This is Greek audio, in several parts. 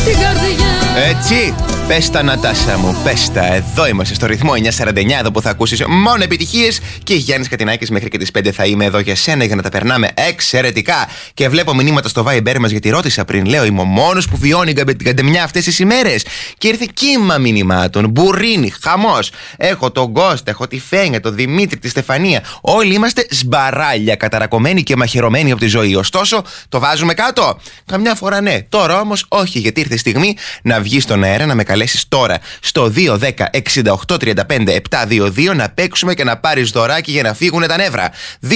Έτσι, πες τα Νατάσα μου, πες τα. Εδώ είμαστε στο ρυθμό 949, εδώ που θα ακούσεις μόνο επιτυχίες. Και Γιάννης Κατινάκης μέχρι και τις 5 θα είμαι εδώ για σένα για να τα περνάμε εξαιρετικά. Και βλέπω μηνύματα στο Viber μας γιατί ρώτησα πριν. Λέω είμαι ο μόνος που βιώνει γκαντεμιά αυτές τις ημέρες. Και ήρθε κύμα μηνυμάτων, μπουρίνι, χαμός. Έχω τον Κώστα, έχω τη Φένια, τον Δημήτρη, τη Στεφανία. Όλοι είμαστε σμπαράλια, καταρακωμένοι και μαχαιρωμένοι από τη ζωή. Ωστόσο, το βάζουμε κάτω. Καμιά φορά ναι. Τώρα όμως όχι, γιατί ήρθε η στιγμή να βγεις στον αέρα, να με καλέσεις τώρα στο 210-68-35-722 να παίξουμε και να πάρεις δωράκι για να φύγουν τα νεύρα.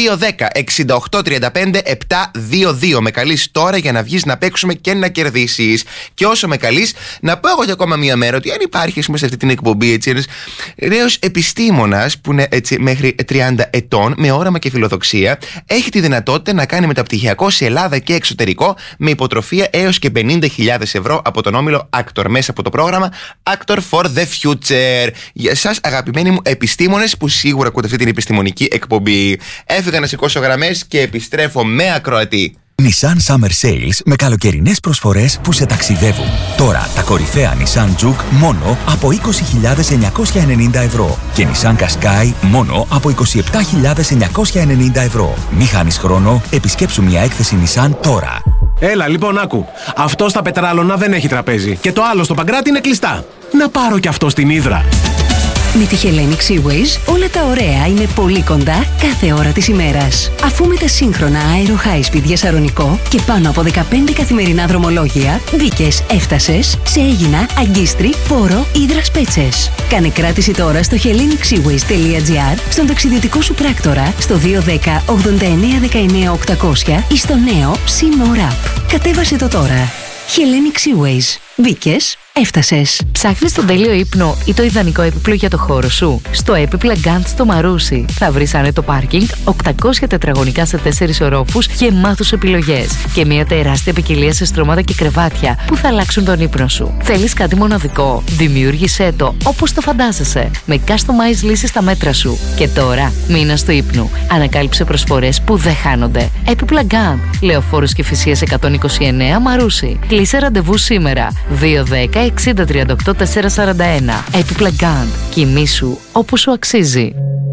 210-68-35-722. Με καλείς τώρα για να βγεις να παίξουμε και να κερδίσεις. Και όσο με καλείς, να πω εγώ για ακόμα μία μέρα ότι αν υπάρχει σε αυτή την εκπομπή έτσι, ένας νέος επιστήμονας που είναι έτσι μέχρι 30 ετών με όραμα και φιλοδοξία, έχει τη δυνατότητα να κάνει μεταπτυχιακό σε Ελλάδα και εξωτερικό με υποτροφία έως και 50.000 ευρώ από τον όμιλο Actor μέσα από το πρόγραμμα Actor for the Future. Για εσάς αγαπημένοι μου επιστήμονες που σίγουρα ακούτε αυτή την επιστημονική εκπομπή. Έφυγα να σηκώσω γραμμές και επιστρέφω με ακροατή. Nissan Summer Sales με καλοκαιρινές προσφορές που σε ταξιδεύουν. Τώρα τα κορυφαία Nissan Juke μόνο από 20.990 ευρώ και Nissan Qashqai μόνο από 27.990 ευρώ. Μη χάνεις χρόνο, επισκέψου μια έκθεση Nissan τώρα. Έλα λοιπόν άκου, αυτό στα Πετράλωνα δεν έχει τραπέζι και το άλλο στο Παγκράτη είναι κλειστά. Να πάρω κι αυτό στην Ύδρα. Με τη Hellenic Seaways όλα τα ωραία είναι πολύ κοντά κάθε ώρα της ημέρας. Αφού με τα σύγχρονα Aero High Speed για Σαρονικό και πάνω από 15 καθημερινά δρομολόγια, μπήκες, έφτασες σε Αίγινα, Αγκίστρι, Πόρο, Ύδρας Πέτσες. Κάνε κράτηση τώρα στο hellenicseaways.gr, στον ταξιδιωτικό σου πράκτορα, στο 210 89 19 800 ή στο νέο Simo App. Κατέβασε το τώρα. Hellenic Seaways. Μπήκες, έφτασες. Ψάχνεις τον τέλειο ύπνο ή το ιδανικό έπιπλο για το χώρο σου? Στο Έπιπλα Gant στο Μαρούσι θα βρεις άνετο πάρκινγκ, 800 τετραγωνικά σε 4 ορόφους και μάθους επιλογές. Και μια τεράστια ποικιλία σε στρώματα και κρεβάτια που θα αλλάξουν τον ύπνο σου. Θέλεις κάτι μοναδικό? Δημιούργησέ το όπως το φαντάζεσαι, με customized λύσεις στα μέτρα σου. Και τώρα, μήνας του ύπνου. Ανακάλυψε προσφορές που δεν χάνονται. Έπιπλα Gant, Λεωφόρος Κηφισίας 129 Μαρούσι. Κλείσε ραντεβού σήμερα. 210 60 38 441. Έπιπλα Gant. Κοιμήσου όπως σου αξίζει.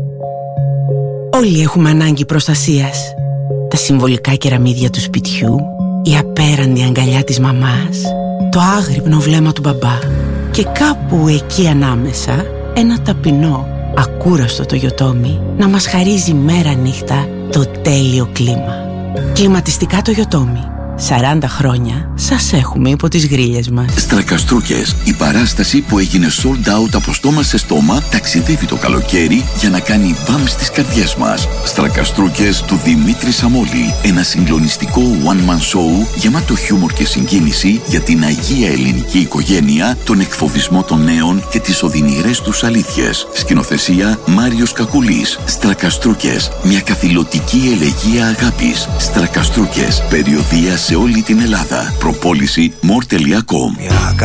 Όλοι έχουμε ανάγκη προστασίας. Τα συμβολικά κεραμίδια του σπιτιού, η απέραντη αγκαλιά της μαμάς, το άγρυπνο βλέμμα του μπαμπά και κάπου εκεί ανάμεσα ένα ταπεινό, ακούραστο το Yotomi να μας χαρίζει μέρα νύχτα το τέλειο κλίμα. Κλιματιστικά το Yotomi. 40 χρόνια σας έχουμε υπό τις γρίλες μας. Στρακαστρούκες, η παράσταση που έγινε sold out από στόμα σε στόμα, ταξιδεύει το καλοκαίρι για να κάνει μπαμ στις καρδιές μας. Στρακαστρούκες του Δημήτρη Σαμόλη. Ένα συγκλονιστικό one-man show γεμάτο χιούμορ και συγκίνηση για την αγία ελληνική οικογένεια, τον εκφοβισμό των νέων και τις οδυνηρές τους αλήθειες. Σκηνοθεσία Μάριος Κακουλής. Στρακαστρούκες, μια καθηλωτική ελεγεία αγάπης. Στρακαστρούκες, περιοδεία σε όλη την Ελλάδα. Προπόληση more.com.